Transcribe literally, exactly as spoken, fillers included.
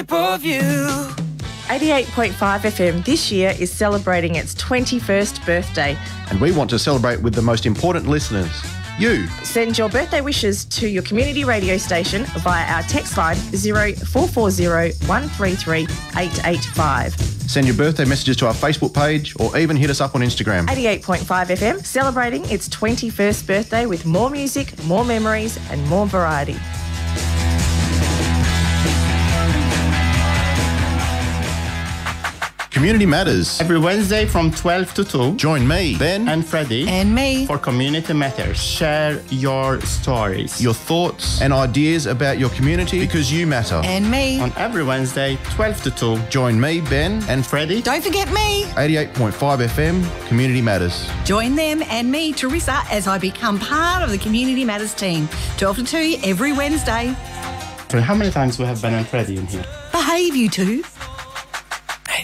of you. eighty-eight point five F M this year is celebrating its twenty-first birthday. And we want to celebrate with the most important listeners, you. Send your birthday wishes to your community radio station via our text line zero four four zero one three three eight eight five. Send your birthday messages to our Facebook page or even hit us up on Instagram. eighty-eight point five F M, celebrating its twenty-first birthday with more music, more memories and more variety. Community Matters. Every Wednesday from twelve to two. Join me, Ben, and Freddie. And me. For Community Matters. Share your stories. Your thoughts and ideas about your community because you matter. And me. On every Wednesday, twelve to two. Join me, Ben, and Freddie. Don't forget me. eighty-eight point five F M, Community Matters. Join them and me, Teresa, as I become part of the Community Matters team. twelve to two every Wednesday. How many times we have Ben and Freddie in here? Behave, you two.